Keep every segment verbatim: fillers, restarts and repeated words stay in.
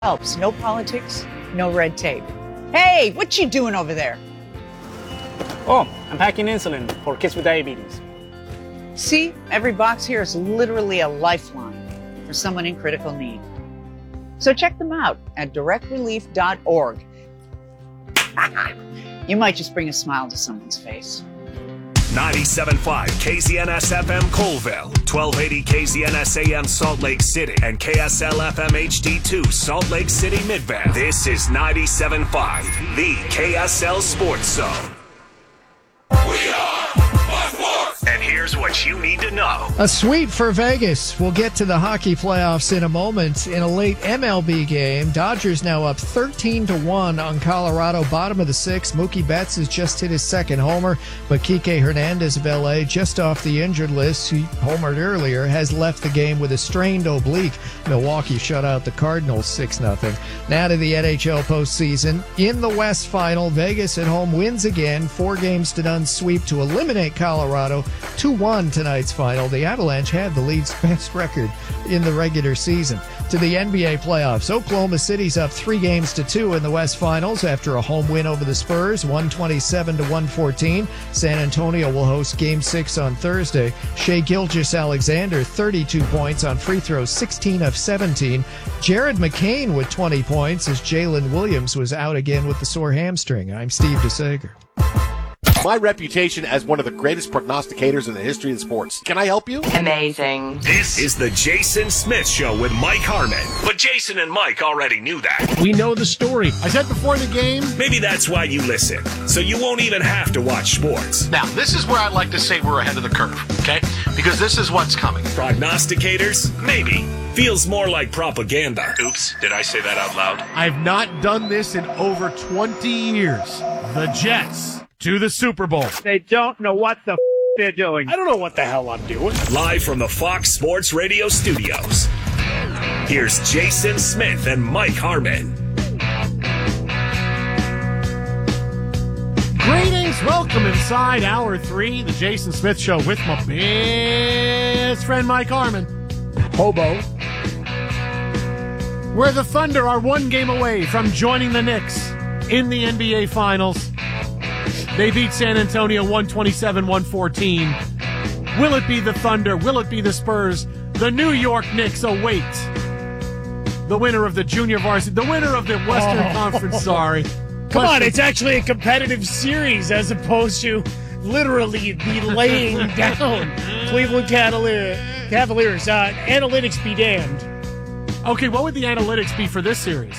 helps. No politics, no red tape. Hey, what you doing over there? Oh, I'm packing insulin for kids with diabetes. See, every box here is literally a lifeline for someone in critical need. So check them out at direct relief dot org. You might just bring a smile to someone's face. ninety-seven point five K Z N S F M Colville, twelve eighty K Z N S A M Salt Lake City, and K S L F M H D two Salt Lake City Midvale. This is ninety-seven point five, the K S L Sports Zone. We are Fox Sports. And here's what you need to know. A sweep for Vegas. We'll get to the hockey playoffs in a moment. In a late M L B game, Dodgers now up thirteen to one on Colorado, bottom of the sixth. Mookie Betts has just hit his second homer, but Kike Hernandez of L A, just off the injured list, he homered earlier, has left the game with a strained oblique. Milwaukee shut out the Cardinals six nothing. Now to the N H L postseason. In the West Final, Vegas at home wins again, four games to none sweep to eliminate Colorado. two one tonight's final. The Avalanche had the league's best record in the regular season. To the N B A playoffs, Oklahoma City's up three games to two in the West Finals after a home win over the Spurs, one twenty-seven to one fourteen. San Antonio will host Game six on Thursday. Shai Gilgeous-Alexander, thirty-two points on free throws, sixteen of seventeen. Jared McCain with twenty points as Jalen Williams was out again with the sore hamstring. I'm Steve DeSager. My reputation as one of the greatest prognosticators in the history of sports. Can I help you? Amazing. This is the Jason Smith Show with Mike Harmon. But Jason and Mike already knew that. We know the story. I said before the game. Maybe that's why you listen, so you won't even have to watch sports. Now, this is where I like to say we're ahead of the curve, okay? Because this is what's coming. Prognosticators? Maybe. Feels more like propaganda. Oops, did I say that out loud? I've not done this in over twenty years. The Jets to the Super Bowl. They don't know what the f- they're doing. I don't know what the hell I'm doing. Live from the Fox Sports Radio studios, here's Jason Smith and Mike Harmon. Greetings. Welcome inside Hour three, the Jason Smith Show with my best friend Mike Harmon. Hobo. Where the Thunder are one game away from joining the Knicks in the N B A Finals. They beat San Antonio one twenty-seven one fourteen. Will it be the Thunder? Will it be the Spurs? The New York Knicks await the winner of the junior varsity, the winner of the Western oh. Conference, sorry. Come on, it's actually a competitive series as opposed to literally the laying down. Cleveland Cavalier, Cavaliers. Uh, analytics be damned. Okay, what would the analytics be for this series?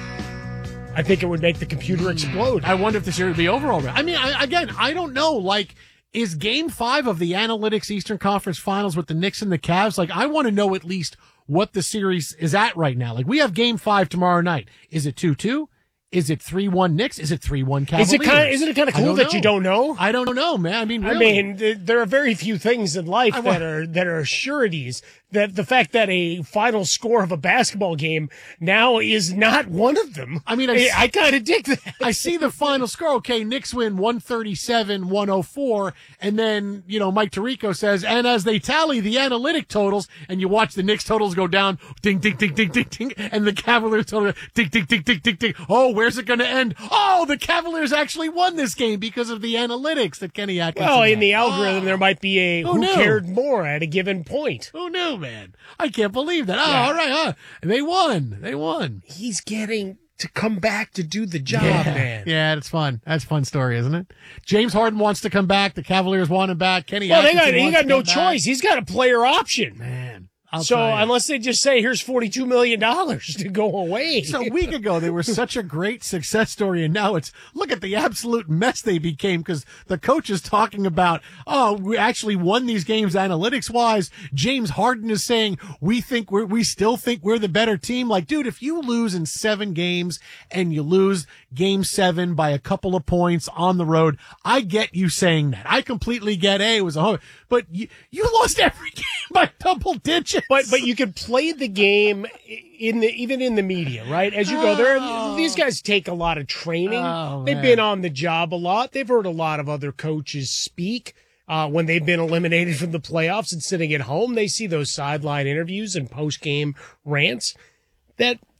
I think it would make the computer explode. I wonder if the series would be over already. I mean, I, again, I don't know. Like, is game five of the Analytics Eastern Conference Finals with the Knicks and the Cavs? Like, I want to know at least what the series is at right now. Like, we have game five tomorrow night. Is it two two? Is it three one Knicks? Is it three one Cavaliers? Is it kind of, isn't it kind of cool that know. you don't know? I don't know, man. I mean, really. I mean, th- there are very few things in life I that are that are sureties. That the fact that a final score of a basketball game now is not one of them. I mean, I, I, I kind of dig that. I see the final score. Okay, Knicks win one thirty-seven one oh four, and then, you know, Mike Tirico says, and as they tally the analytic totals, and you watch the Knicks totals go down, ding, ding, ding, ding, ding, ding, and the Cavaliers total, ding, ding, ding, ding, ding, ding. Oh, where's it going to end? Oh, the Cavaliers actually won this game because of the analytics that Kenny Atkinson Well, in had. the algorithm, oh. there might be a who, who cared more at a given point. Who knew, man? I can't believe that. Oh, yeah. all right. Huh? They won. They won. He's getting to come back to do the job, yeah. man. Yeah, that's fun. That's a fun story, isn't it? James Harden wants to come back. The Cavaliers want him back. Kenny well, Atkinson they got, he got no choice. Back. He's got a player option. Man. I'll so unless they just say, here's forty-two million dollars to go away. So a week ago, they were such a great success story, and now it's, look at the absolute mess they became because the coach is talking about, oh, we actually won these games analytics-wise. James Harden is saying, we think we're, we still think we're the better team. Like, dude, if you lose in seven games and you lose game seven by a couple of points on the road, I get you saying that. I completely get, hey, it was a home, but you, you lost every game by double digits. But but you could play the game in the even in the media, right? As you go there, oh. these guys take a lot of training. Oh, They've man. been on the job a lot. They've heard a lot of other coaches speak uh, when they've been eliminated from the playoffs and sitting at home. They see those sideline interviews and post game rants. That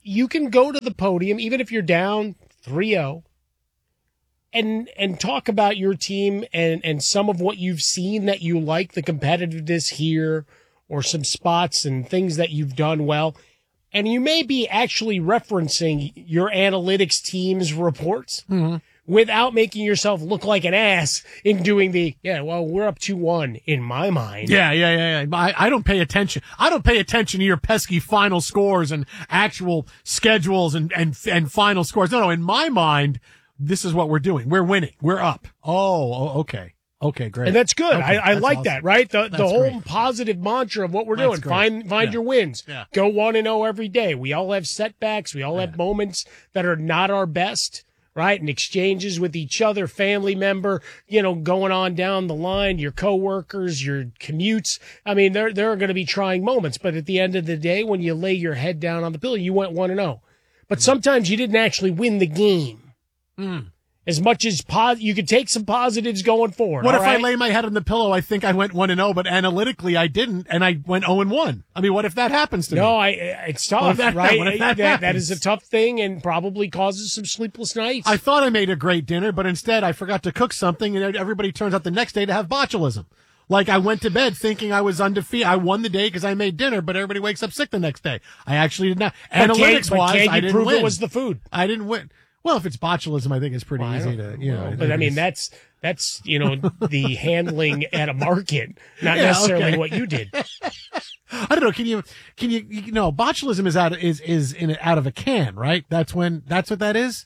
you can go to the podium, even if you're down three oh, and and talk about your team and, and some of what you've seen that you like, the competitiveness here, or some spots and things that you've done well. And you may be actually referencing your analytics team's reports Mm-hmm. without making yourself look like an ass in doing the, yeah, well, we're up two one in my mind. Yeah, yeah, yeah. yeah. I, I don't pay attention. I don't pay attention to your pesky final scores and actual schedules and, and, and final scores. No, no. In my mind, this is what we're doing. We're winning. We're up. Oh, oh okay. Okay, great. And that's good. Okay, I, I that's like awesome. that, right? The the That's whole great. positive mantra of what we're That's doing. great. Find find Yeah. your wins. Yeah. Go one and zero every day. We all have setbacks. We all have moments that are not our best, right? And exchanges with each other, family member, you know, going on down the line, your coworkers, your commutes. I mean, there there are going to be trying moments, but at the end of the day, when you lay your head down on the pillow, you went one and zero. But sometimes you didn't actually win the game. Mm. As much as pos- you could take some positives going forward. What all if I right? lay my head on the pillow? I think I went one and zero, but analytically I didn't, and I went zero and one. I mean, what if that happens to No, me? I, it's What tough, if that- right? what if that that, that happens? is a tough thing and probably causes some sleepless nights. I thought I made a great dinner, but instead I forgot to cook something, and everybody turns out the next day to have botulism. Like I went to bed thinking I was undefeated. I won the day because I made dinner, but everybody wakes up sick the next day. I actually did not. But can't- Analytics but wise, can't I you didn't prove win. it was the food? I didn't win. Well, if it's botulism, I think it's pretty Well, I easy don't- to, you know. well, but I mean, it's- that's that's you know the handling at a market, not Yeah, necessarily okay. what you did. I don't know. Can you, can you, you know, botulism is out, is, is in, out of a can, right? That's when, that's what that is?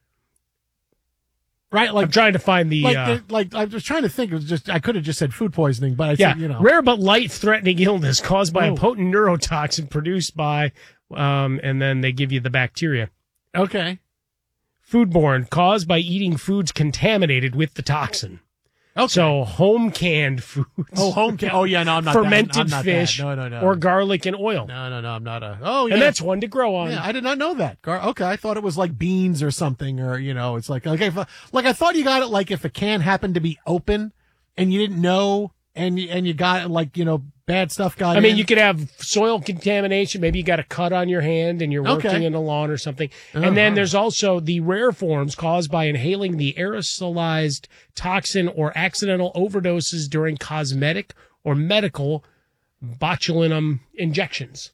Right? Like, I'm trying to find the like, uh, the- like, I was trying to think. It was just, I could have just said food poisoning, but I yeah said, you know. rare but life-threatening illness caused by Oh. a potent neurotoxin produced by, um, and then they give you the bacteria. Okay. Foodborne, caused by eating foods contaminated with the toxin. Okay. So home canned foods. Oh, home can. Oh, yeah, no, I'm not fermented that. I'm not fish, that. No, no, no. or garlic and oil. no, no, no, I'm not a. Oh, yeah. And that's one to grow on. Yeah, I did not know that. Gar- Okay, I thought it was like beans or something, or you know, it's like okay, if, like I thought you got it like if a can happened to be open and you didn't know, and you, and you got it like you know bad stuff got. I mean, in. you could have soil contamination. Maybe you got a cut on your hand and you're working Okay. in a lawn or something. Uh-huh. And then there's also the rare forms caused by inhaling the aerosolized toxin or accidental overdoses during cosmetic or medical botulinum injections.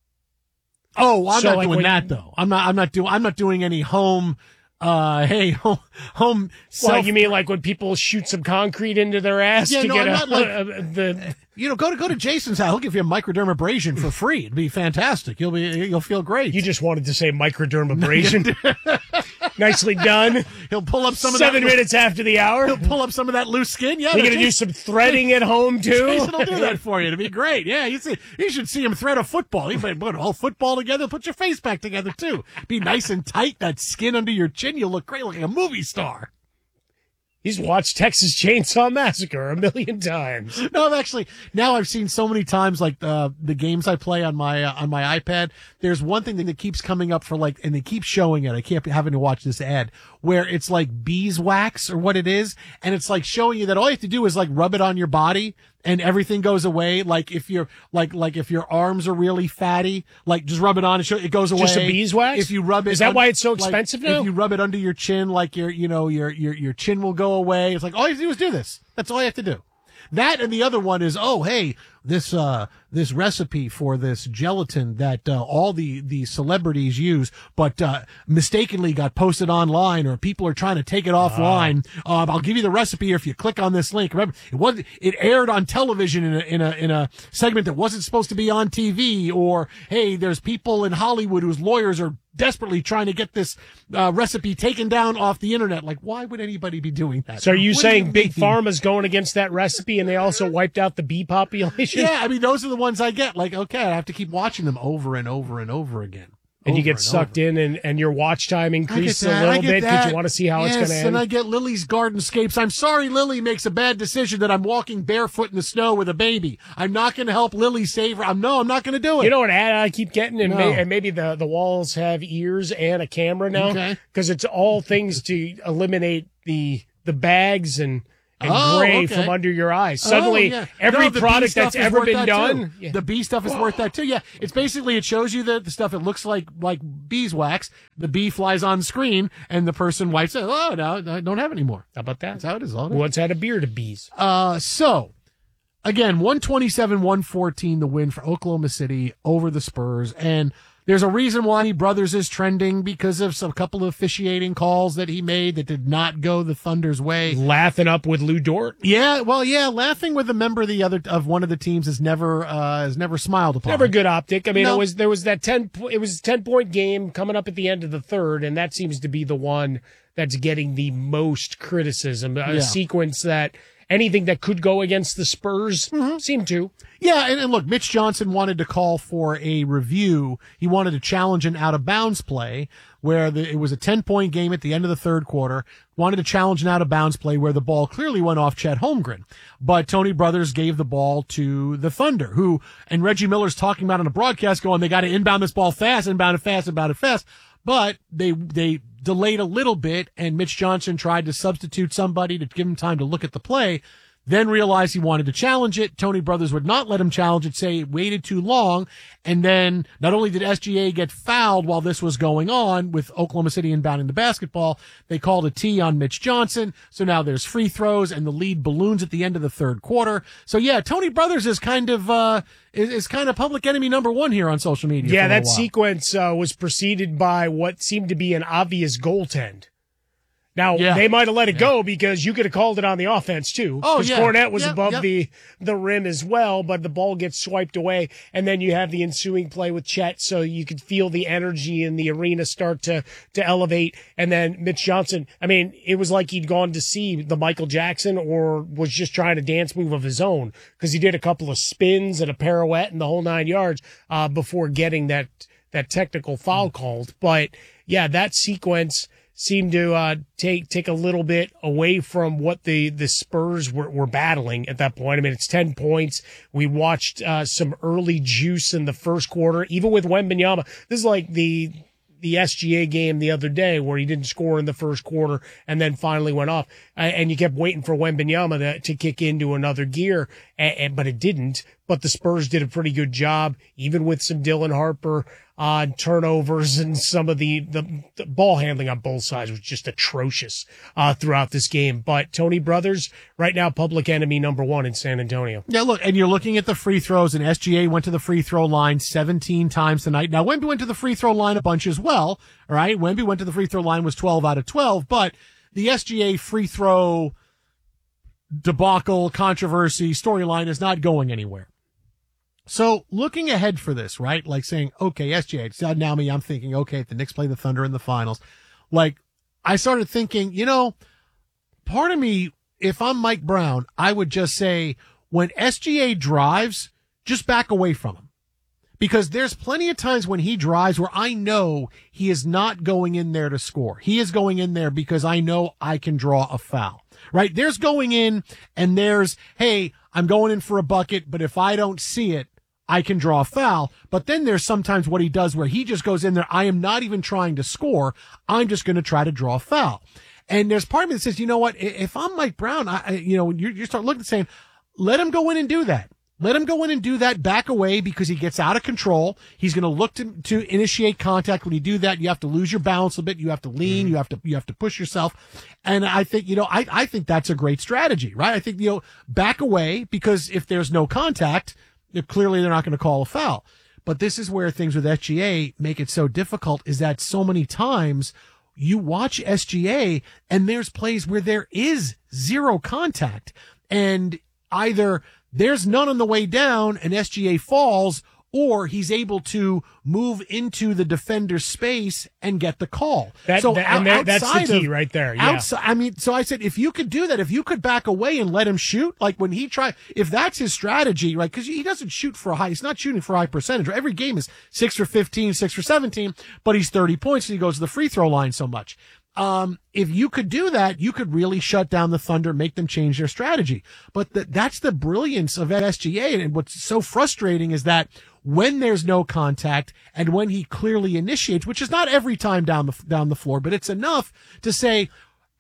Oh, I'm So, not like, doing when- that though. I'm not. I'm not doing. I'm not doing any home. Uh, hey, home. home Well, self, you mean like when people shoot some concrete into their ass Yeah, to no, get I'm a, not like- a- the you know, go to go to Jason's house. He'll give you a microdermabrasion for free. It'd be fantastic. You'll be. You'll feel great. You just wanted to say microdermabrasion. Nicely done. He'll pull up some Seven of that. minutes after the hour. He'll pull up some of that loose skin. Yeah, You're but going to do Jason- some threading at home, too? Jason will do that for you. It'd be great. Yeah, you see, you should see him thread a football. He put put a whole football together. Put your face back together too. Be nice and tight. That skin under your chin. You'll look great, like a movie star. He's watched Texas Chainsaw Massacre a million times. No, I've actually now I've seen so many times like uh, the games I play on my uh, on my iPad. There's one thing that keeps coming up for like, and they keep showing it. I keep having to watch this ad where it's like beeswax or what it is, and it's like showing you that all you have to do is like rub it on your body and everything goes away. Like if you're like like if your arms are really fatty, like just rub it on and show it goes away. Just a beeswax? If you rub it, Is that un- why it's so like, expensive now? If you rub it under your chin, like your you know your your your chin will go away. It's like all you have to do is do this. That's all you have to do. That and the other one is, oh, hey, this, uh, this recipe for this gelatin that, uh, all the, the celebrities use, but, uh, mistakenly got posted online or people are trying to take it offline. Um, I'll give you the recipe if you click on this link. Remember, it was, it aired on television in a, in a, in a segment that wasn't supposed to be on T V, or, hey, there's people in Hollywood whose lawyers are desperately trying to get this, uh, recipe taken down off the internet. Like, why would anybody be doing that? So are you What saying do Big mean? Pharma's going against that recipe and they also wiped out the bee population? Yeah, I mean, those are the ones I get. Like, okay, I have to keep watching them over and over and over again. And you Over get sucked over. in and, and your watch time I get increases a that, I little get bit because that. you want to see how yes, it's going to end. and I get Lily's Gardenscapes. I'm sorry Lily makes a bad decision that I'm walking barefoot in the sno with a baby. I'm not going to help Lily save her. I'm no, I'm not going to do it. You know what ad I keep getting? And, No. may, and maybe the, the walls have ears and a camera now. Okay. Because it's all things to eliminate the the bags and and Oh, gray okay. from under your eyes. Suddenly, oh, yeah. every no, the product B that's stuff is ever worth been that, done, too. yeah. The B stuff is worth that too. Yeah, it's basically it shows you the, the stuff. It looks like like beeswax. The bee flies on screen, and the person wipes it. Oh no, I don't have any more. How about that? That's how it is. All Who once had a beard of bees? Uh, so again, one twenty-seven one fourteen the win for Oklahoma City over the Spurs, and there's a reason why Brothers is trending because of some couple of officiating calls that he made that did not go the Thunder's way. Laughing up with Lou Dort. Yeah, well, yeah, laughing with a member of the other of one of the teams is never uh is never smiled upon. Never good optic. I mean, No. it was there was that ten. po- It was a ten point game coming up at the end of the third, and that seems to be the one that's getting the most criticism. A Yeah. sequence that anything that could go against the Spurs Mm-hmm. seemed to. Yeah, and, and look, Mitch Johnson wanted to call for a review. He wanted to challenge an out of bounds play where the, it was a ten point game at the end of the third quarter. Wanted to challenge an out of bounds play where the ball clearly went off Chet Holmgren. But Tony Brothers gave the ball to the Thunder, who, and Reggie Miller's talking about on the broadcast going, they got to inbound this ball fast, inbound it fast, inbound it fast. But they, they delayed a little bit, and Mitch Johnson tried to substitute somebody to give him time to look at the play. Then realized he wanted to challenge it. Tony Brothers would not let him challenge it, say it waited too long. And then not only did S G A get fouled while this was going on with Oklahoma City inbounding the basketball, they called a T on Mitch Johnson. So now there's free throws and the lead balloons at the end of the third quarter. So yeah, Tony Brothers is kind of, uh, is, is kind of public enemy number one here on social media. Yeah, for a that little while. sequence uh, was preceded by what seemed to be an obvious goaltend. Now, Yeah. they might have let it go because you could have called it on the offense, too. Oh, Because yeah. Cornette was Yep, above yep. the, the rim as well, but the ball gets swiped away. And then you have the ensuing play with Chet, so you could feel the energy in the arena start to, to elevate. And then Mitch Johnson, I mean, it was like he'd gone to see the Michael Jackson or was just trying a dance move of his own because he did a couple of spins and a pirouette and the whole nine yards uh, before getting that, that technical foul called. But, yeah, that sequence seemed to uh, take take a little bit away from what the, the Spurs were, were battling at that point. I mean, it's ten points. We watched uh, some early juice in the first quarter, even with Wembanyama. This is like the the S G A game the other day where he didn't score in the first quarter and then finally went off. Uh, and you kept waiting for Wembanyama to, to kick into another gear, and, and, but it didn't. But the Spurs did a pretty good job, even with some Dylan Harper uh, turnovers and some of the, the, the ball handling on both sides was just atrocious uh, throughout this game. But Tony Brothers, right now, public enemy number one in San Antonio. Yeah, look, and you're looking at the free throws, and S G A went to the free throw line seventeen times tonight. Now, Wemby went to the free throw line a bunch as well, all right? Wemby went to the free throw line, was twelve out of twelve, but the S G A free throw debacle, controversy, storyline is not going anywhere. So looking ahead for this, right? Like saying, okay, S G A, so now me, I'm thinking, okay, if the Knicks play the Thunder in the finals, like I started thinking, you know, part of me, if I'm Mike Brown, I would just say when S G A drives, just back away from him. Because there's plenty of times when he drives where I know he is not going in there to score. He is going in there because I know I can draw a foul, right? There's going in and there's, hey, I'm going in for a bucket, but if I don't see it, I can draw a foul. But then there's sometimes what he does where he just goes in there. I am not even trying to score. I'm just going to try to draw a foul. And there's part of me that says, you know what? If I'm Mike Brown, I, you know, you, you start looking and saying, let him go in and do that. Let him go in and do that, back away because he gets out of control. He's going to look to, to initiate contact. When you do that, you have to lose your balance a bit. You have to lean. You have to, you have to push yourself. And I think, you know, I, I think that's a great strategy, right? I think, you know, back away because if there's no contact, clearly they're not going to call a foul. But this is where things with S G A make it so difficult is that so many times you watch S G A and there's plays where there is zero contact and either there's none on the way down and S G A falls, or he's able to move into the defender's space and get the call. That, so that, and that, that's the key of, right there. Yeah. Outside, I mean, so I said, if you could do that, if you could back away and let him shoot, like when he try, if that's his strategy, right? Because he doesn't shoot for a high, he's not shooting for a high percentage. Every game is six for fifteen, six for seventeen, but he's thirty points and he goes to the free throw line so much. Um, if you could do that, you could really shut down the Thunder, make them change their strategy. But the, that's the brilliance of S G A. And what's so frustrating is that when there's no contact and when he clearly initiates, which is not every time down the, down the floor, but it's enough to say,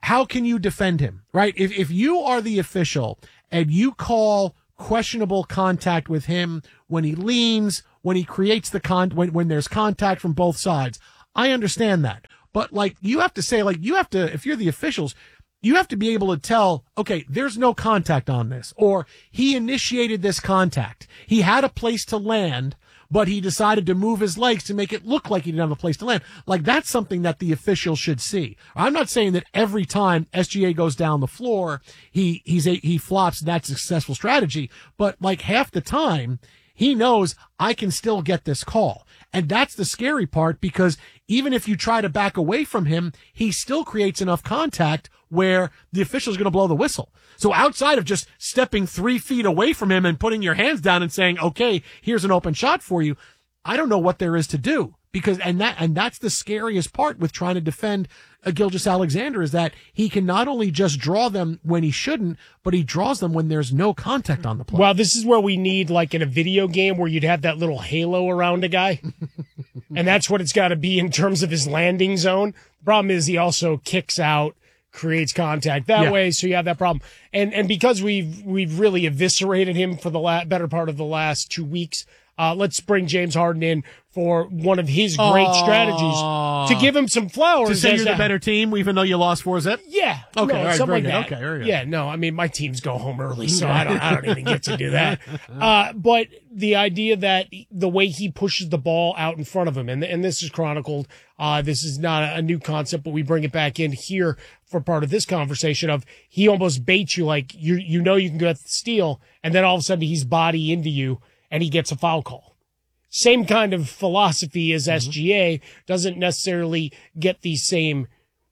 how can you defend him, right? If if you are the official and you call questionable contact with him when he leans, when he creates the con, when, when there's contact from both sides, I understand that. But like, you have to say, like, you have to, if you're the officials, you have to be able to tell, okay, there's no contact on this, or he initiated this contact. He had a place to land, but he decided to move his legs to make it look like he didn't have a place to land. Like, that's something that the official should see. I'm not saying that every time S G A goes down the floor, he, he's a, he flops, that's a successful strategy. But like half the time, he knows I can still get this call. And that's the scary part, because even if you try to back away from him, he still creates enough contact where the official is going to blow the whistle. So outside of just stepping three feet away from him and putting your hands down and saying, okay, here's an open shot for you, I don't know what there is to do. Because, and that, and that's the scariest part with trying to defend uh, Gilgeous-Alexander, is that he can not only just draw them when he shouldn't, but he draws them when there's no contact on the play. Well, this is where we need, like in a video game where you'd have that little halo around a guy. And that's what it's got to be in terms of his landing zone. The problem is he also kicks out, creates contact that Yeah. way, so you have that problem. And and because we've we've really eviscerated him for the la- better part of the last two weeks, uh, let's bring James Harden in for one of his great Aww. strategies to give him some flowers. To say as you're the a- better team, even though you lost four zip? Yeah. Okay, no, all right, something very like good. that. Okay, very good. Yeah, no, I mean, my teams go home early, so I don't, I don't even get to do that. Uh, but the idea that the way he pushes the ball out in front of him, and, and this is chronicled, uh, this is not a, a new concept, but we bring it back in here for part of this conversation of he almost baits you, like you, you know, you can get the steal, and then all of a sudden he's body into you and he gets a foul call. Same kind of philosophy as S G A, doesn't necessarily get the same,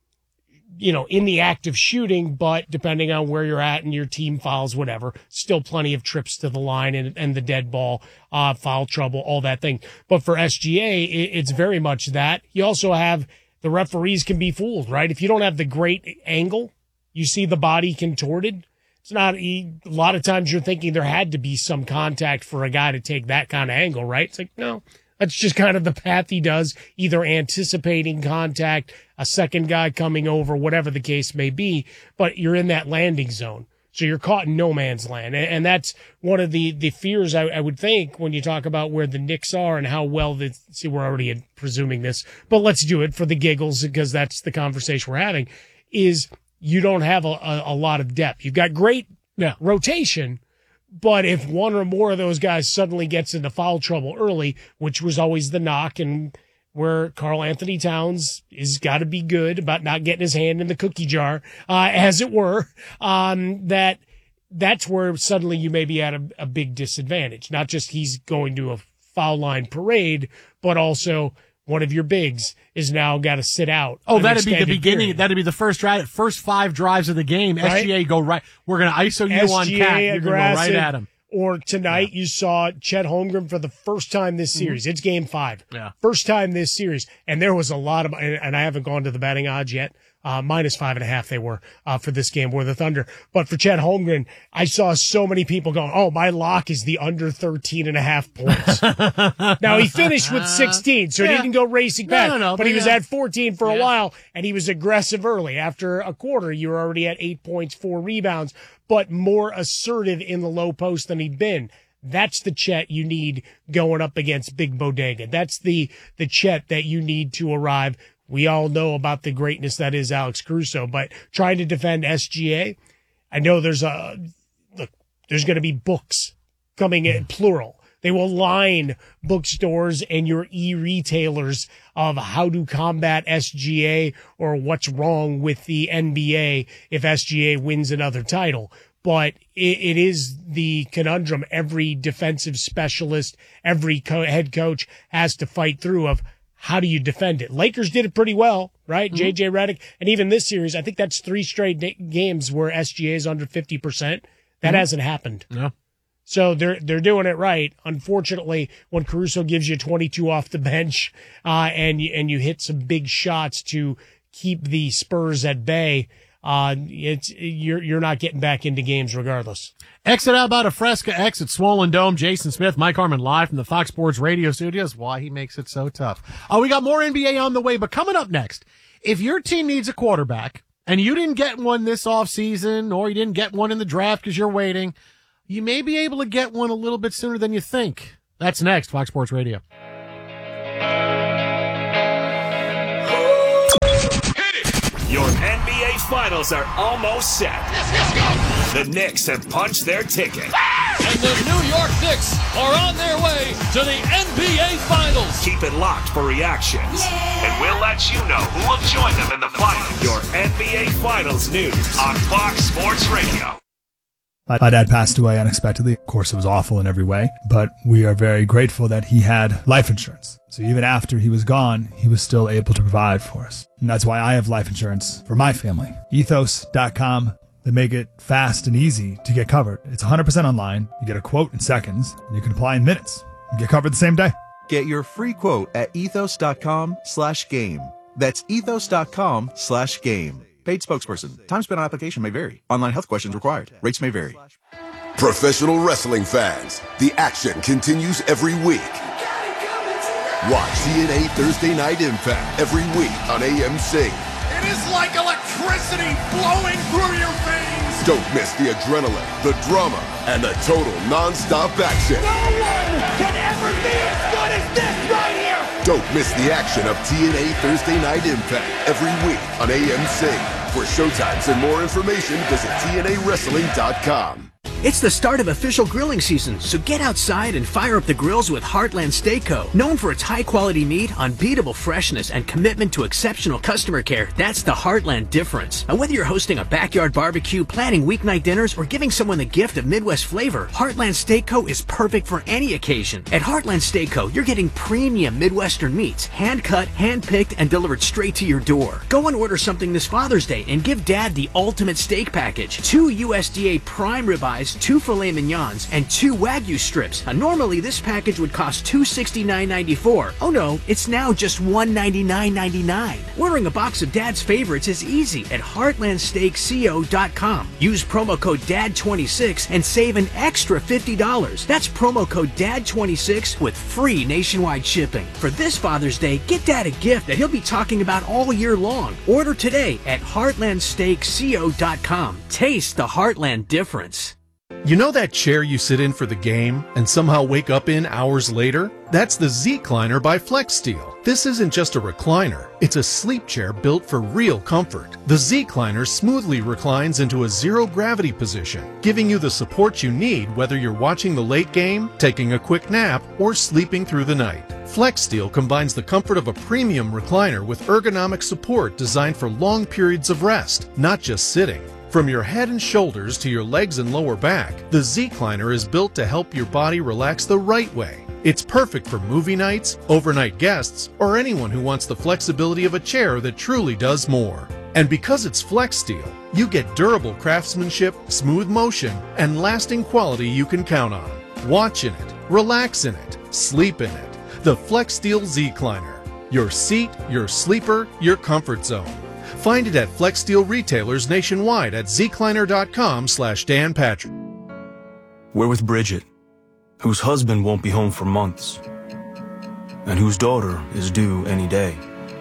you know, in the act of shooting, but depending on where you're at and your team fouls, whatever, still plenty of trips to the line and, and the dead ball, uh, foul trouble, all that thing. But for S G A, it, it's very much that. You also have the referees can be fooled, right? If you don't have the great angle, you see the body contorted. It's not, a lot of times you're thinking there had to be some contact for a guy to take that kind of angle, right? It's like, no, that's just kind of the path he does, either anticipating contact, a second guy coming over, whatever the case may be, but you're in that landing zone. So you're caught in no man's land. And, and that's one of the, the fears I, I would think when you talk about where the Knicks are and how well the, see, we're already presuming this, but let's do it for the giggles because that's the conversation we're having, is you don't have a, a, a lot of depth. You've got great Yeah. rotation, but if one or more of those guys suddenly gets into foul trouble early, which was always the knock, and where Karl Anthony Towns is got to be good about not getting his hand in the cookie jar, uh, as it were, um, that that's where suddenly you may be at a, a big disadvantage. Not just he's going to a foul line parade, but also one of your bigs is now got to sit out. Oh, an that'd be the extended beginning. period. That'd be the first drive, first five drives of the game. Right? S G A go right. We're going to I S O you on S G A Cat. You're going to go right aggressive. at him. Or tonight you saw Chet Holmgren for the first time this series. It's game five. Yeah. First time this series. And there was a lot of, and and I haven't gone to the betting odds yet. Uh, minus five and a half they were, uh, for this game were the Thunder. But for Chet Holmgren, I saw so many people going, oh, my lock is the under thirteen and a half points. Now he finished with sixteen, so Yeah. he didn't go racing No, back. no, no, but but he was yeah. at fourteen for a Yeah. while, and he was aggressive early. After a quarter, you were already at eight points, four rebounds, but more assertive in the low post than he'd been. That's the Chet you need going up against Big Bodega. That's the, the Chet that you need to arrive. We all know about the greatness that is Alex Caruso, but trying to defend S G A, I know there's a, look, there's going to be books coming in plural. They will line bookstores and your e-retailers of how to combat S G A or what's wrong with the N B A if S G A wins another title. But it, it is the conundrum every defensive specialist, every co- head coach has to fight through of how do you defend it? Lakers did it pretty well, right? Mm-hmm. J J Redick. And even this series, I think that's three straight da- games where S G A is under fifty percent. That mm-hmm. hasn't happened. No. So they're they're doing it right. Unfortunately, when Caruso gives you twenty-two off the bench, uh, and you, and you hit some big shots to keep the Spurs at bay, uh, it's you're you're not getting back into games regardless. Exit out about a Fresca X at Swollen Dome. Jason Smith, Mike Harmon live from the Fox Sports Radio studios. Why he makes it so tough. Oh, we got more N B A on the way, but coming up next, if your team needs a quarterback and you didn't get one this offseason, or you didn't get one in the draft because you're waiting, you may be able to get one a little bit sooner than you think. That's next, Fox Sports Radio. Your N B A Finals are almost set. Yes, let's go! The Knicks have punched their ticket. And the New York Knicks are on their way to the N B A Finals. Keep it locked for reactions. Yeah. And we'll let you know who will join them in the finals. Your N B A Finals news on Fox Sports Radio. My dad passed away unexpectedly. Of course, it was awful in every way, but we are very grateful that he had life insurance. So even after he was gone, he was still able to provide for us. And that's why I have life insurance for my family. ethos dot com. They make it fast and easy to get covered. It's one hundred percent online. You get a quote in seconds, and you can apply in minutes. You get covered the same day. Get your free quote at ethos dot com slash game. That's ethos dot com slash game. Paid spokesperson. Time spent on application may vary. Online health questions required. Rates may vary. Professional wrestling fans, the action continues every week. Watch T N A Thursday Night Impact every week on A M C. It is like electricity flowing through your veins. Don't miss the adrenaline, the drama, and the total non-stop action. No one can ever be as good as this right here. Don't miss the action of T N A Thursday Night Impact every week on A M C. For showtimes and more information, visit T N A wrestling dot com. It's the start of official grilling season, so get outside and fire up the grills with Heartland Steak Co. Known for its high-quality meat, unbeatable freshness, and commitment to exceptional customer care, that's the Heartland difference. And whether you're hosting a backyard barbecue, planning weeknight dinners, or giving someone the gift of Midwest flavor, Heartland Steak Co. is perfect for any occasion. At Heartland Steak Co., you're getting premium Midwestern meats, hand-cut, hand-picked, and delivered straight to your door. Go and order something this Father's Day and give Dad the ultimate steak package. Two U S D A prime ribeyes, two filet mignons, and two Wagyu strips. Now, normally this package would cost two hundred sixty-nine ninety-four. Oh no, it's now just one hundred ninety-nine ninety-nine. Ordering a box of Dad's favorites is easy at heartland steak co dot com. Use promo code D A D twenty-six and save an extra fifty dollars. That's promo code D A D twenty-six with free nationwide shipping. For this Father's Day, get Dad a gift that he'll be talking about all year long. Order today at heartland steak co dot com. Taste the Heartland difference. You know that chair you sit in for the game and somehow wake up in hours later? That's the Z-Cliner by FlexSteel. This isn't just a recliner, it's a sleep chair built for real comfort. The Z-Cliner smoothly reclines into a zero-gravity position, giving you the support you need whether you're watching the late game, taking a quick nap, or sleeping through the night. FlexSteel combines the comfort of a premium recliner with ergonomic support designed for long periods of rest, not just sitting. From your head and shoulders to your legs and lower back, the Z-Cliner is built to help your body relax the right way. It's perfect for movie nights, overnight guests, or anyone who wants the flexibility of a chair that truly does more. And because it's FlexSteel, you get durable craftsmanship, smooth motion, and lasting quality you can count on. Watch in it, relax in it, sleep in it. The FlexSteel Z-Cliner. Your seat, your sleeper, your comfort zone. Find it at FlexSteel retailers nationwide at zcliner dot com slash Dan Patrick. We're with Bridget, whose husband won't be home for months, and whose daughter is due any day.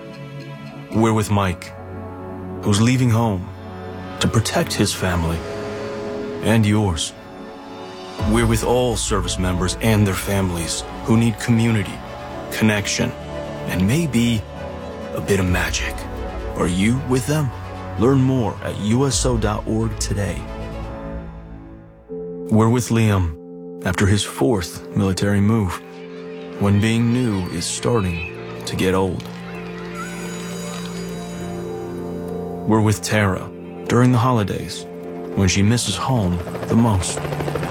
We're with Mike, who's leaving home to protect his family and yours. We're with all service members and their families who need community, connection, and maybe a bit of magic. Are you with them? Learn more at U S O dot org today. We're with Liam after his fourth military move, when being new is starting to get old. We're with Tara during the holidays, when she misses home the most.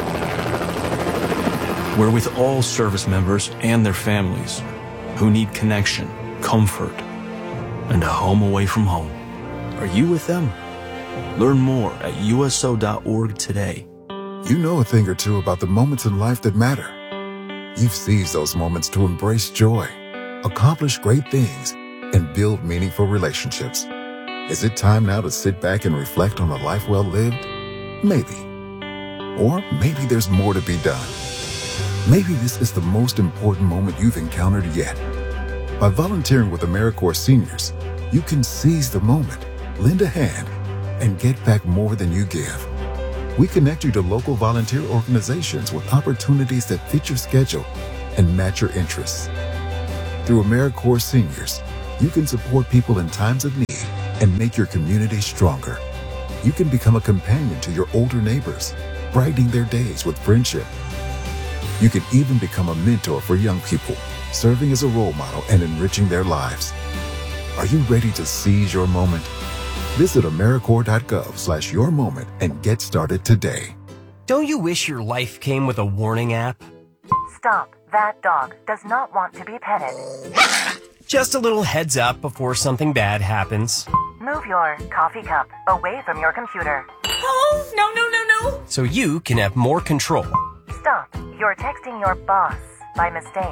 We're with all service members and their families who need connection, comfort, and a home away from home. Are you with them? Learn more at U S O dot org today. You know a thing or two about the moments in life that matter. You've seized those moments to embrace joy, accomplish great things, and build meaningful relationships. Is it time now to sit back and reflect on a life well lived? Maybe. Or maybe there's more to be done. Maybe this is the most important moment you've encountered yet. By volunteering with AmeriCorps Seniors, you can seize the moment, lend a hand, and get back more than you give. We connect you to local volunteer organizations with opportunities that fit your schedule and match your interests. Through AmeriCorps Seniors, you can support people in times of need and make your community stronger. You can become a companion to your older neighbors, brightening their days with friendship. You can even become a mentor for young people, serving as a role model and enriching their lives. Are you ready to seize your moment? Visit AmeriCorps.gov slash your moment and get started today. Don't you wish your life came with a warning app? Stop. That dog does not want to be petted. Just a little heads up before something bad happens. Move your coffee cup away from your computer. Oh, no, no, no, no. So you can have more control. Stop. You're texting your boss by mistake.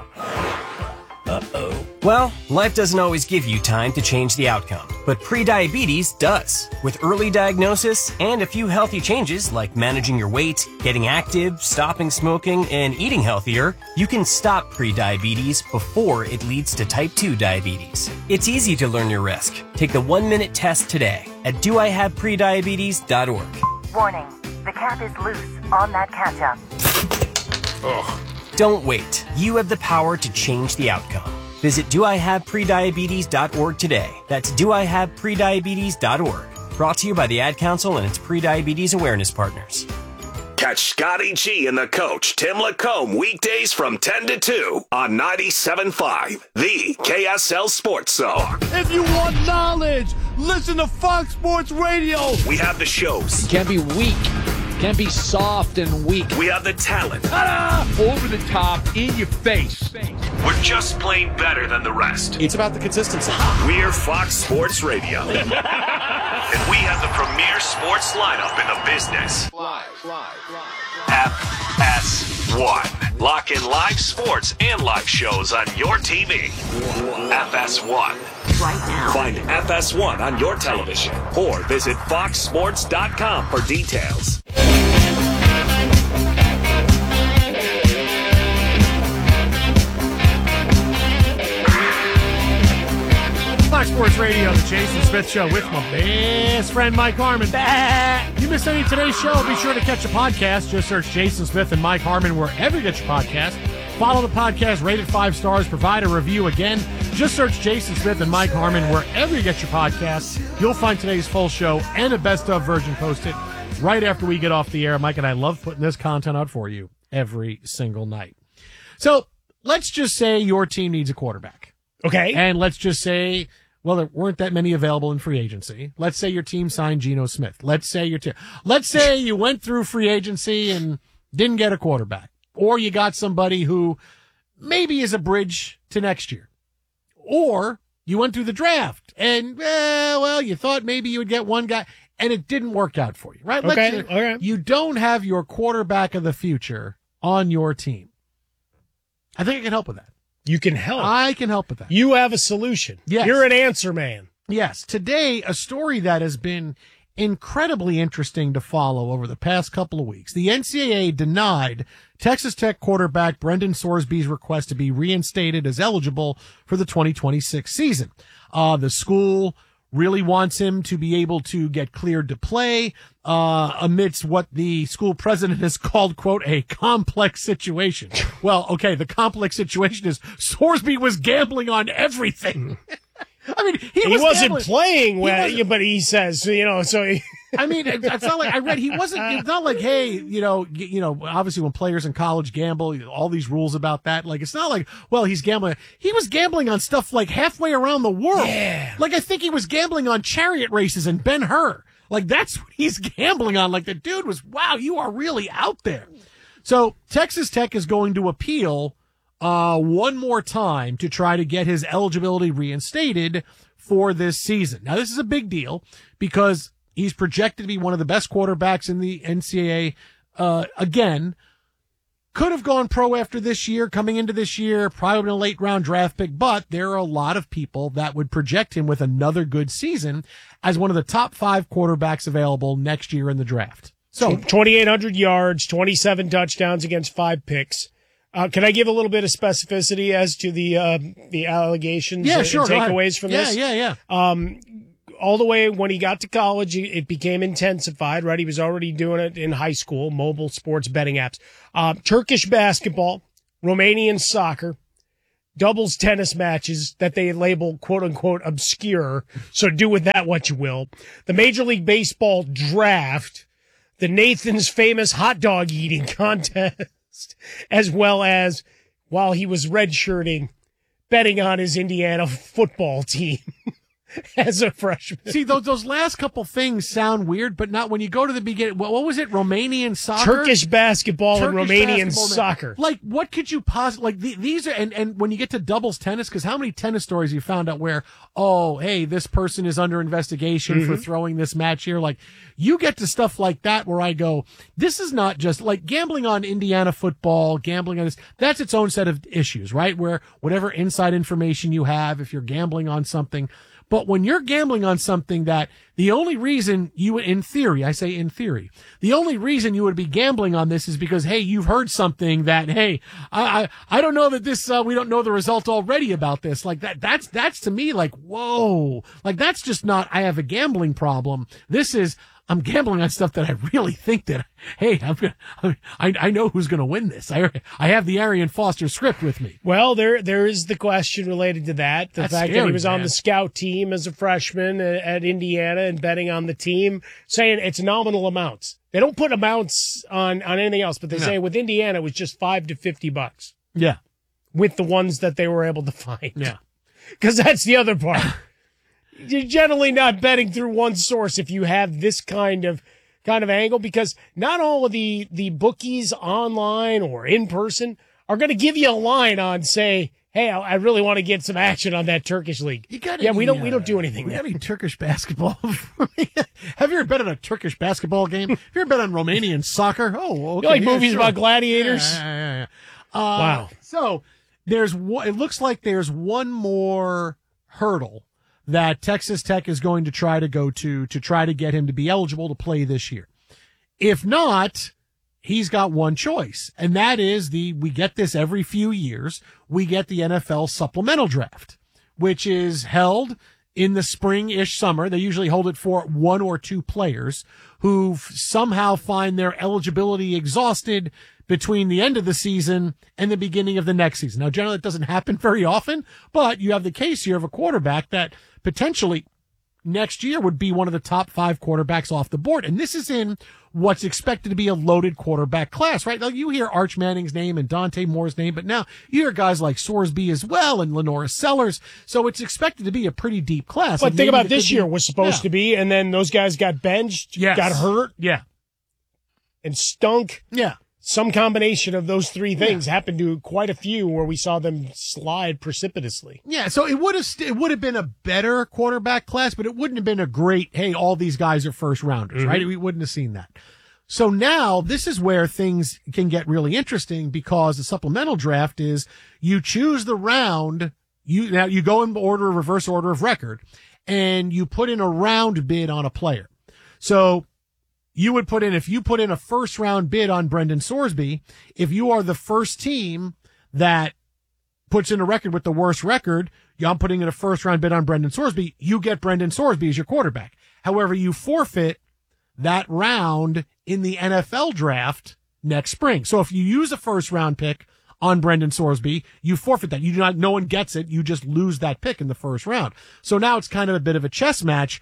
Uh-oh. Well, life doesn't always give you time to change the outcome, but prediabetes does. With early diagnosis and a few healthy changes like managing your weight, getting active, stopping smoking, and eating healthier, you can stop prediabetes before it leads to type two diabetes. It's easy to learn your risk. Take the one-minute test today at do I have prediabetes dot org. Warning. The cap is loose on that ketchup. Ugh. Don't wait. You have the power to change the outcome. Visit do I have prediabetes dot org today. That's do I have prediabetes dot org. Brought to you by the Ad Council and its prediabetes awareness partners. Catch Scotty G and the coach, Tim Lacombe, weekdays from ten to two on ninety-seven point five, the K S L Sports Zone. If you want knowledge, listen to Fox Sports Radio. We have the shows. You can't be weak. Can't be soft and weak. We have the talent. Ta-da! Over the top, in your face. We're just plain better than the rest. It's about the consistency. We're Fox Sports Radio. And we have the premier sports lineup in the business. Live, live, live. F S one. Lock in live sports and live shows on your T V. F S one. Right now. Find F S one on your television or visit fox sports dot com for details. Fox Sports Radio, the Jason Smith Show with my best friend Mike Harmon. You missed any of today's show, be sure to catch a podcast. Just search Jason Smith and Mike Harmon wherever you get your podcast. Follow the podcast, rate it five stars, provide a review. Again, just search Jason Smith and Mike Harmon wherever you get your podcasts. You'll find today's full show and a best of version posted right after we get off the air. Mike and I love putting this content out for you every single night. So let's just say your team needs a quarterback. Okay. And let's just say, well, there weren't that many available in free agency. Let's say your team signed Geno Smith. Let's say your team, let's say you went through free agency and didn't get a quarterback. Or you got somebody who maybe is a bridge to next year. Or you went through the draft and, eh, well, you thought maybe you would get one guy and it didn't work out for you, right? Okay. Let's, All right. You don't have your quarterback of the future on your team. I think I can help with that. You can help. I can help with that. You have a solution. Yes. You're an answer man. Yes. Today, a story that has been incredibly interesting to follow over the past couple of weeks. The N C double A denied Texas Tech quarterback Brendan Sorsby's request to be reinstated as eligible for the twenty twenty-six season. Uh, the school really wants him to be able to get cleared to play, uh, amidst what the school president has called, quote, a complex situation. Well, okay, the complex situation is Sorsby was gambling on everything. I mean, he, he was wasn't gambling. playing He well, wasn't- but he says, you know, so he, I mean, it- it's not like I read he wasn't. It's not like, hey, you know, y- you know, obviously when players in college gamble, all these rules about that. Like, it's not like, well, he's gambling. He was gambling on stuff like halfway around the world. Yeah. Like, I think he was gambling on chariot races and Ben-Hur. Like, that's what he's gambling on. Like, the dude was, wow, you are really out there. So Texas Tech is going to appeal uh, one more time to try to get his eligibility reinstated for this season. Now, this is a big deal because he's projected to be one of the best quarterbacks in the N C double A. Uh, again, could have gone pro after this year, coming into this year, probably a late round draft pick, but there are a lot of people that would project him with another good season as one of the top five quarterbacks available next year in the draft. So twenty-eight hundred yards, twenty-seven touchdowns against five picks. Uh, can I give a little bit of specificity as to the uh, the allegations Yeah, and sure, go ahead. takeaways from Yeah, this? yeah, yeah. Um, all the way when he got to college, it became intensified, right? He was already doing it in high school, mobile sports betting apps. Uh, Turkish basketball, Romanian soccer, doubles tennis matches that they label quote-unquote obscure, so do with that what you will. The Major League Baseball draft, the Nathan's famous hot dog eating contest, as well as, while he was redshirting, betting on his Indiana football team as a freshman. See, those those last couple things sound weird, but not when you go to the beginning. What, what was it? Romanian soccer? Turkish basketball Turkish and Romanian basketball. soccer. Like, what could you possibly, like, the, these are, and, and when you get to doubles tennis, because how many tennis stories you found out where, oh, hey, this person is under investigation Mm-hmm. for throwing this match here. Like, you get to stuff like that where I go, this is not just, like, gambling on Indiana football, gambling on this, that's its own set of issues, right? Where whatever inside information you have, if you're gambling on something, but when you're gambling on something that the only reason you, in theory, I say in theory, the only reason you would be gambling on this is because, hey, you've heard something that, hey, I, I, I don't know that this, uh, we don't know the result already about this. Like that, that's, that's to me like, whoa, like that's just not, I have a gambling problem. This is, I'm gambling on stuff that I really think that, hey, I'm gonna, I, I know who's going to win this. I, I have the Arian Foster script with me. Well, there there is the question related to that. The That's fact scary, that he was on man. the scout team as a freshman at, at Indiana and betting on the team, saying it's nominal amounts. They don't put amounts on, on anything else, but they No. say with Indiana it was just five to fifty bucks Yeah. with the ones that they were able to find. Yeah. Because that's the other part. You're generally not betting through one source if you have this kind of kind of angle, because not all of the the bookies online or in person are going to give you a line on, say, hey, I, I really want to get some action on that Turkish league. You got yeah, we don't we uh, don't do anything. We there. got any Turkish basketball? Have you ever bet on a Turkish basketball game? Have you ever bet on Romanian soccer? Oh, okay. You like yeah, movies sure. about gladiators? Yeah, yeah, yeah, yeah. Uh, Wow. So there's one, it looks like there's one more hurdle that Texas Tech is going to try to go to to try to get him to be eligible to play this year. If not, he's got one choice, and that is the, we get this every few years, we get the N F L supplemental draft, which is held in the spring-ish summer. They usually hold it for one or two players who somehow find their eligibility exhausted between the end of the season and the beginning of the next season. Now, generally, it doesn't happen very often, but you have the case here of a quarterback that potentially next year would be one of the top five quarterbacks off the board. And this is in what's expected to be a loaded quarterback class, right? Now you hear Arch Manning's name and Dante Moore's name, but now you hear guys like Sorsby as well and Lenora Sellers. So it's expected to be a pretty deep class. But And think maybe about it this could be- year was supposed Yeah. to be, and then those guys got benched, Yes. got hurt, Yeah. and stunk. Yeah. Some combination of those three things happened to quite a few where we saw them slide precipitously. Yeah, so it would have st- it would have been a better quarterback class, but it wouldn't have been a great, hey, all these guys are first rounders, Mhm. right? We wouldn't have seen that. So now this is where things can get really interesting, because the supplemental draft is you choose the round, you now you go in order, reverse order of record, and you put in a round bid on a player. So you would put in, if you put in a first round bid on Brendan Sorsby, if you are the first team that puts in a record with the worst record, I'm putting in a first round bid on Brendan Sorsby, you get Brendan Sorsby as your quarterback. However, you forfeit that round in the N F L draft next spring. So if you use a first round pick on Brendan Sorsby, you forfeit that. You do not, no one gets it. You just lose that pick in the first round. So now it's kind of a bit of a chess match.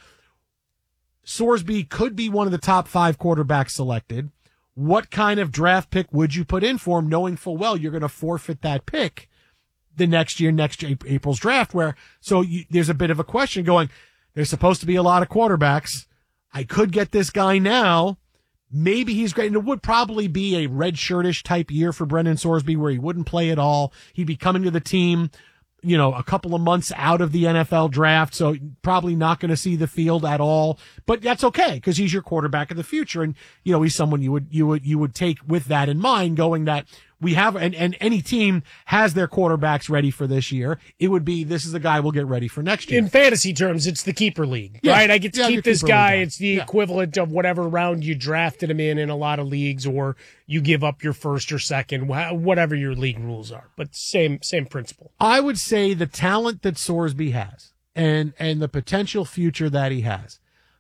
Sorsby could be one of the top five quarterbacks selected. What kind of draft pick would you put in for him, knowing full well you're going to forfeit that pick the next year, next April's draft? Where so you, there's a bit of a question going. There's supposed to be a lot of quarterbacks. I could get this guy now. Maybe he's great. And it would probably be a red shirtish type year for Brendan Sorsby, where he wouldn't play at all. He'd be coming to the team, you know, a couple of months out of the N F L draft, so probably not going to see the field at all. But that's okay, because he's your quarterback of the future, and you know he's someone you would you would you would take with that in mind, going that we have, and, and any team has their quarterbacks ready for this year. It would be, this is the guy we'll get ready for next year. In fantasy terms, it's the keeper league, Yeah. right? I get to Yeah, your keep this keeper league guy. guy. It's the Yeah. equivalent of whatever round you drafted him in in a lot of leagues, or you give up your first or second, wha- whatever your league rules are. But same same principle. I would say the talent that Sorsby has, and and the potential future that he has,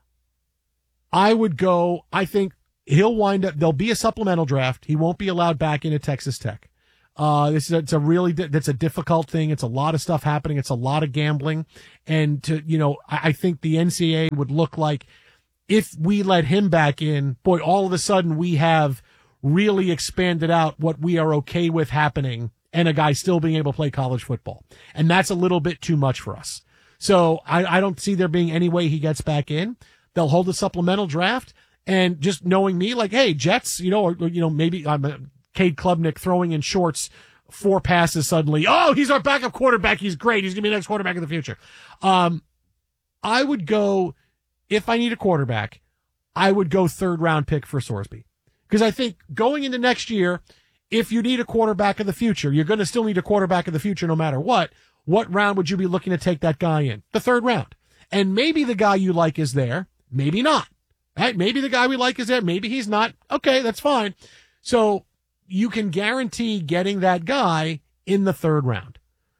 I would go, I think he'll wind up, there'll be a supplemental draft. He won't be allowed back into Texas Tech. Uh, this is a, it's a really, that's a difficult thing. It's a lot of stuff happening. It's a lot of gambling. And to, you know, I, I think the N C double A would look like if we let him back in, boy, all of a sudden we have really expanded out what we are okay with happening and a guy still being able to play college football. And that's a little bit too much for us. So I, I don't see there being any way he gets back in. They'll hold a supplemental draft, and just knowing me, like, hey, Jets, you know, or, or you know, maybe I'm a Cade Klubnik throwing in shorts, four passes suddenly. Oh, he's our backup quarterback. He's great. He's going to be the next quarterback in the future. Um, I would go, if I need a quarterback, I would go third round pick for Sorsby. Because I think going into next year, if you need a quarterback of the future, you're going to still need a quarterback of the future no matter what. What round would you be looking to take that guy in? The third round. And maybe the guy you like is there. Maybe not. Right? Maybe the guy we like is there. Maybe he's not. Okay, that's fine. So you can guarantee getting that guy in the third round.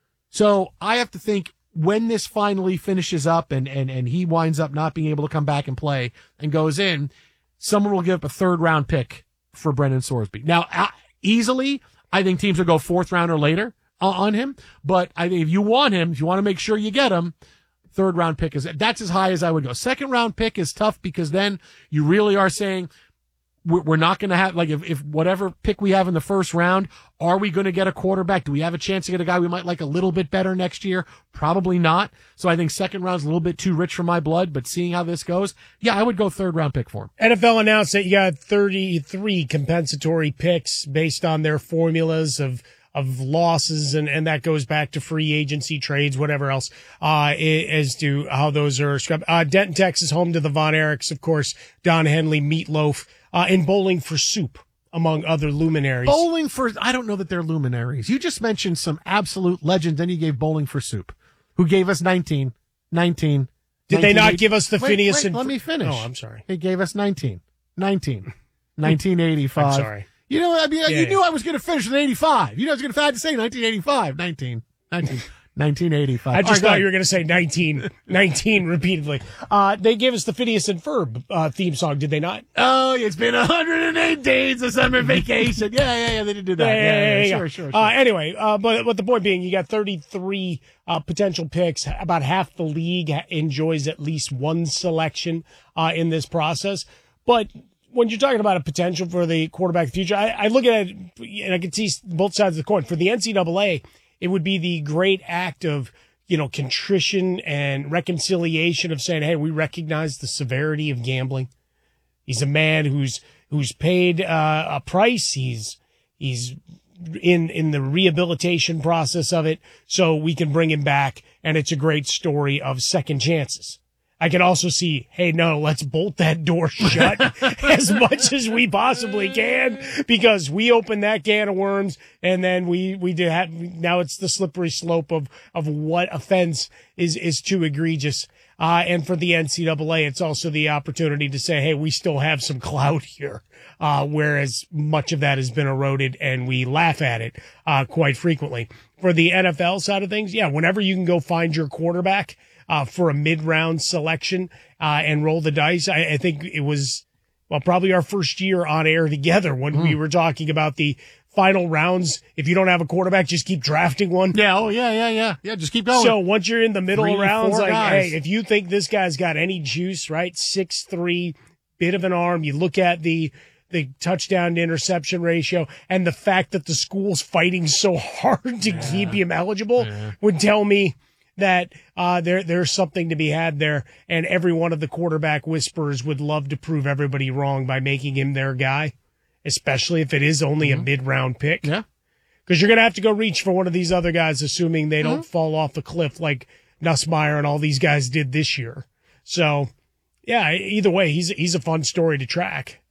So I have to think when this finally finishes up and, and, and he winds up not being able to come back and play and goes in, someone will give up a third round pick for Brendan Sorsby. Now, uh, easily, I think teams will go fourth round or later uh, on him. But I think if you want him, if you want to make sure you get him, third round pick is, that's as high as I would go. Second round pick is tough because then you really are saying we're, we're not going to have, like, if, if whatever pick we have in the first round, are we going to get a quarterback? Do we have a chance to get a guy we might like a little bit better next year? Probably not. So I think second round's a little bit too rich for my blood, but seeing how this goes, yeah, I would go third round pick for him. N F L announced that you got thirty-three compensatory picks based on their formulas of of losses, and, and that goes back to free agency trades, whatever else, uh, as to how those are scrubbed. Uh, Denton, Texas, home to the Von Erichs, of course, Don Henley, Meatloaf, uh, and Bowling for Soup, among other luminaries. Bowling for, I don't know that they're luminaries. You just mentioned some absolute legends, then you gave Bowling for Soup, who gave us nineteen, nineteen. Did they not give us the wait, Phineas wait, and... let me finish. Oh, I'm sorry. They gave us nineteen, nineteen, nineteen eighty-five. I'm sorry. You know, I mean, Yeah, you yeah. knew I was going to finish with eighty-five. You know, I was going to have to say nineteen eighty-five, nineteen, nineteen, nineteen eighty-five. I just All right, thought go you were ahead. going to say nineteen, nineteen repeatedly. Uh, they gave us the Phineas and Ferb uh, theme song, did they not? Oh, it's been one hundred eight days of summer vacation. Yeah, yeah, yeah, they did do that. Yeah, Yeah, yeah, yeah, yeah. sure, sure, sure. Uh, anyway, uh, but, but the point being, you got thirty-three uh, potential picks. About half the league ha- enjoys at least one selection uh, in this process. But when you're talking about a potential for the quarterback of the future, I, I look at it and I can see both sides of the coin. For the N C double A, it would be the great act of, you know, contrition and reconciliation of saying, hey, we recognize the severity of gambling. He's a man who's who's paid uh, a price. He's he's in in the rehabilitation process of it, so we can bring him back, and it's a great story of second chances. I can also see, hey, no, let's bolt that door shut as much as we possibly can, because we opened that can of worms, and then we we did have, now it's the slippery slope of of what offense is is too egregious. Uh, and for the N C double A, it's also the opportunity to say, hey, we still have some clout here, uh, whereas much of that has been eroded, and we laugh at it uh, quite frequently. For the N F L side of things, yeah, whenever you can go find your quarterback uh, for a mid-round selection uh, and roll the dice, I, I think it was, well, probably our first year on air together when mm. we were talking about the final rounds. If you don't have a quarterback, just keep drafting one. Yeah, oh, yeah, yeah, yeah. Yeah, just keep going. So once you're in the middle Three, of rounds, four like, guys. hey, if you think this guy's got any juice, right, six three, bit of an arm, you look at the the touchdown to interception ratio, and the fact that the school's fighting so hard to yeah. keep him eligible yeah. would tell me that uh, there there's something to be had there, and every one of the quarterback whisperers would love to prove everybody wrong by making him their guy, especially if it is only mm-hmm. a mid-round pick. Yeah. Because you're going to have to go reach for one of these other guys, assuming they don't mm-hmm. fall off the cliff like Nussmeier and all these guys did this year. So, yeah, either way, he's he's a fun story to track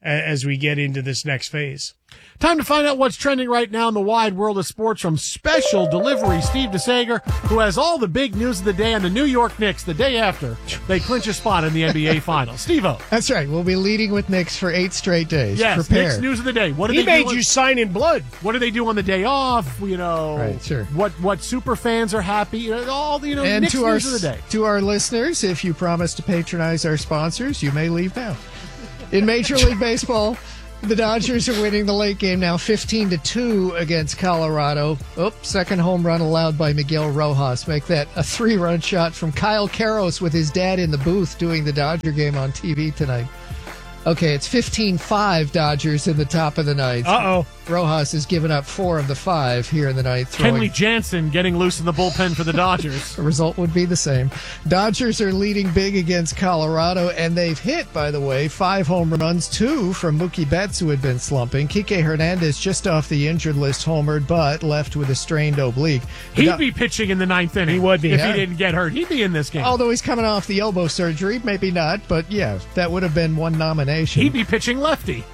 as we get into this next phase. Time to find out what's trending right now in the wide world of sports from Special Delivery Steve DeSager, who has all the big news of the day on the New York Knicks the day after they clinch a spot in the N B A Finals. Steve-O. That's right. We'll be leading with Knicks for eight straight days. Yes, Prepare. Knicks news of the day. What do he they made do you on, sign in blood. What do they do on the day off? You know, Right, sure. What what super fans are happy? You know, all the you know And Knicks to our, news of the day. to our listeners, if you promise to patronize our sponsors, you may leave now. In Major League Baseball, the Dodgers are winning the late game now fifteen to two against Colorado. Oh, second home run allowed by Miguel Rojas. Make that a three-run shot from Kyle Karros with his dad in the booth doing the Dodger game on T V tonight. Okay, it's fifteen five Dodgers in the top of the ninth. Uh-oh. Rojas has given up four of the five here in the ninth. Throwing. Kenley Jansen getting loose in the bullpen for the Dodgers. The result would be the same. Dodgers are leading big against Colorado, and they've hit, by the way, five home runs, two from Mookie Betts, who had been slumping. Kike Hernandez just off the injured list homered, but left with a strained oblique. He'd Do- be pitching in the ninth inning. He would be. If Yeah. he didn't get hurt. He'd be in this game. Although he's coming off the elbow surgery, maybe not, but yeah, that would have been one nomination. He'd be pitching lefty.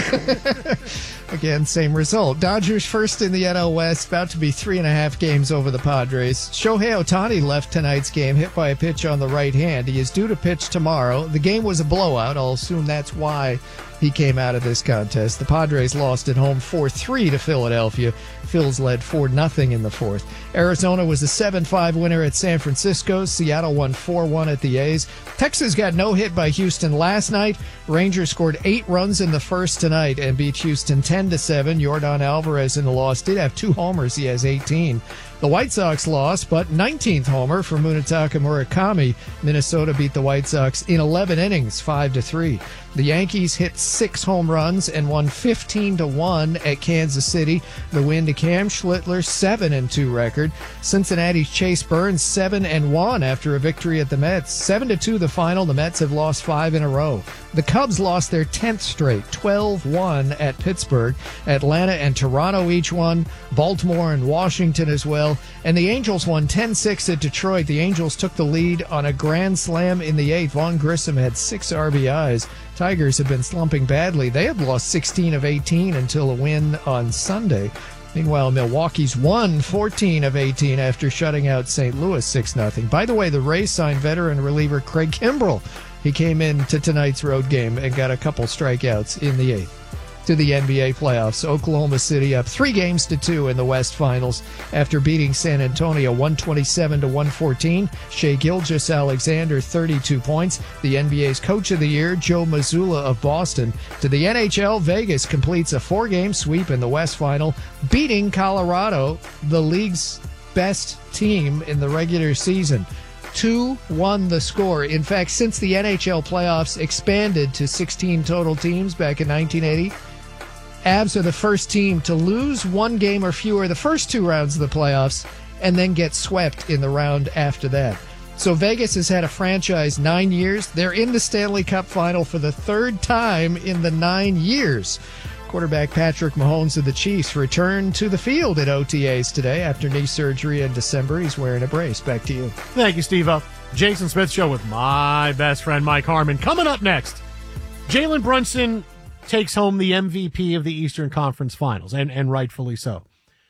Again, same result. Dodgers first in the N L West, about to be three and a half games over the Padres. Shohei Ohtani left tonight's game, hit by a pitch on the right hand. He is due to pitch tomorrow. The game was a blowout. I'll assume that's why he came out of this contest. The Padres lost at home four three to Philadelphia. Phils led four nothing in the fourth. Arizona was a seven five winner at San Francisco. Seattle won four one at the A's. Texas got no hit by Houston last night. Rangers scored eight runs in the first tonight and beat Houston ten to seven. Yordan Alvarez in the loss did have two homers. He has eighteen. The White Sox lost, but nineteenth homer for Munetaka Murakami. Minnesota beat the White Sox in eleven innings, five to three. The Yankees hit six home runs and won fifteen to one at Kansas City. The win to Cam Schlittler's seven and two record. Cincinnati's Chase Burns seven and one after a victory at the Mets. seven to two the final. The Mets have lost five in a row. The Cubs lost their tenth straight, twelve one at Pittsburgh. Atlanta and Toronto each won. Baltimore and Washington as well. And the Angels won ten six at Detroit. The Angels took the lead on a grand slam in the eighth. Vaughn Grissom had six R B Is. Tigers have been slumping badly. They have lost sixteen of eighteen until a win on Sunday. Meanwhile, Milwaukee's won fourteen of eighteen after shutting out Saint Louis six nothing. By the way, the Rays signed veteran reliever Craig Kimbrell. He came into tonight's road game and got a couple strikeouts in the eighth. To the N B A playoffs, Oklahoma City up three games to two in the West Finals after beating San Antonio one twenty-seven to one fourteen. Shai Gilgeous-Alexander thirty-two points. The N B A's Coach of the Year, Joe Mazzulla of Boston. To the N H L, Vegas completes a four-game sweep in the West Final, beating Colorado, the league's best team in the regular season. two one the score. In fact, since the N H L playoffs expanded to sixteen total teams back in nineteen eighty, Avs are the first team to lose one game or fewer the first two rounds of the playoffs and then get swept in the round after that. So Vegas has had a franchise nine years. They're in the Stanley Cup final for the third time in the nine years. Quarterback Patrick Mahomes of the Chiefs returned to the field at O T As today after knee surgery in December. He's wearing a brace. Back to you. Thank you, Steve-O. Jason Smith Show with my best friend Mike Harmon. Coming up next, Jalen Brunson takes home the M V P of the Eastern Conference Finals, and, and rightfully so.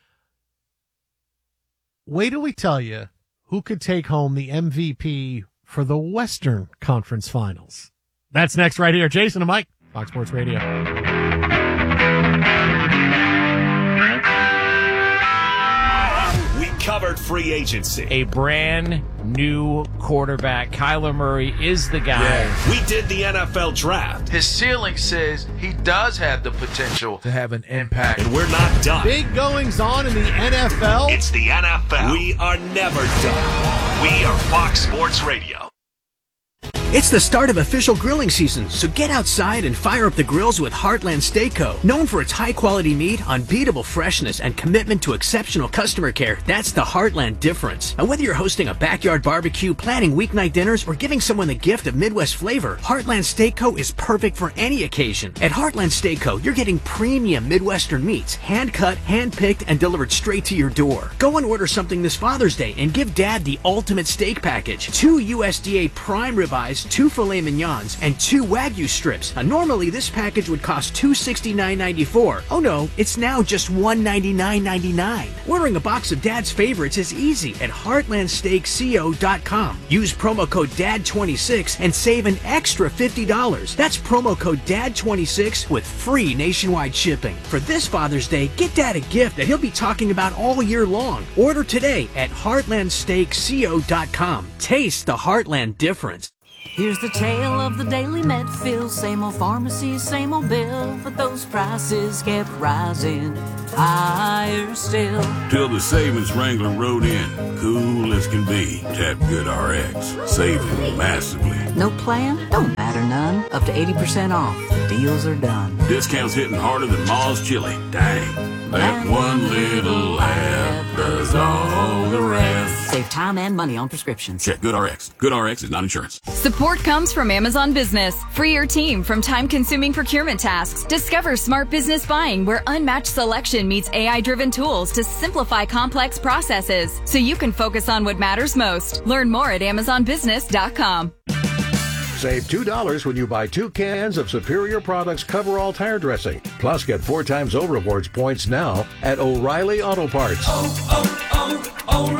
Wait till we tell you who could take home the M V P for the Western Conference Finals. That's next right here. Jason and Mike, Fox Sports Radio. Covered free agency. A brand new quarterback. Kyler Murray is the guy. Yeah. We did the N F L draft. His ceiling says he does have the potential to have an impact. And we're not done. Big goings on in the N F L. It's the N F L. We are never done. We are Fox Sports Radio. It's the start of official grilling season, so get outside and fire up the grills with Heartland Steak Co. Known for its high-quality meat, unbeatable freshness, and commitment to exceptional customer care, that's the Heartland difference. And whether you're hosting a backyard barbecue, planning weeknight dinners, or giving someone the gift of Midwest flavor, Heartland Steak Co. is perfect for any occasion. At Heartland Steak Co., you're getting premium Midwestern meats, hand-cut, hand-picked, and delivered straight to your door. Go and order something this Father's Day and give Dad the ultimate steak package. Two U S D A prime ribeyes ribeyes, two filet mignons, and two Wagyu strips. Now, normally this package would cost two hundred sixty-nine ninety-four. Oh no, it's now just one hundred ninety-nine ninety-nine. Ordering a box of Dad's favorites is easy at heartland steak co dot com. Use promo code D A D twenty-six and save an extra fifty dollars. That's promo code D A D twenty-six with free nationwide shipping. For this Father's Day, get Dad a gift that he'll be talking about all year long. Order today at heartland steak co dot com. Taste the Heartland difference. Here's the tale of the daily Medfield. Same old pharmacy, same old bill, but those prices kept rising higher still. Till the savings Wrangler rode in, cool as can be. Tap Good R X, saving massively. No plan? Don't matter none. Up to eighty percent off. The deals are done. Discounts hitting harder than Ma's chili. Dang, that one little app does all the rest. Save time and money on prescriptions. Check Good R X. Good R X is not insurance. Support comes from Amazon Business. Free your team from time-consuming procurement tasks. Discover smart business buying where unmatched selection meets A I-driven tools to simplify complex processes so you can focus on what matters most. Learn more at amazon business dot com. Save two dollars when you buy two cans of Superior Products Coverall Tire Dressing. Plus, get four times O Rewards points now at O'Reilly Auto Parts. Oh,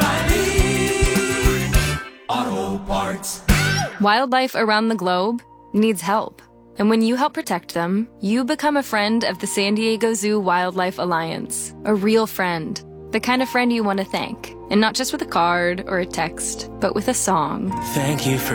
oh, oh, O'Reilly Auto Parts. Wildlife around the globe needs help. And when you help protect them, you become a friend of the San Diego Zoo Wildlife Alliance. A real friend. The kind of friend you want to thank. And not just with a card or a text, but with a song. Thank you for